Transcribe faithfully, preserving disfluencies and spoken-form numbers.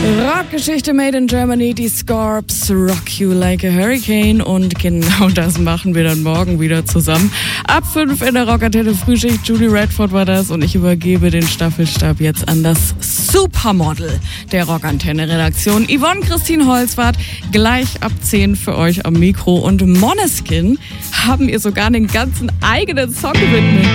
Rockgeschichte made in Germany, die Scorps, Rock You Like a Hurricane, und genau das machen wir dann morgen wieder zusammen. Ab fünf in der Rockantenne Frühschicht, Julie Redford war das, und ich übergebe den Staffelstab jetzt an das Supermodel der Rockantenne Redaktion, Yvonne Christine Holzwarth, gleich ab zehn für euch am Mikro, und Måneskin haben ihr sogar einen ganzen eigenen Song gewidmet.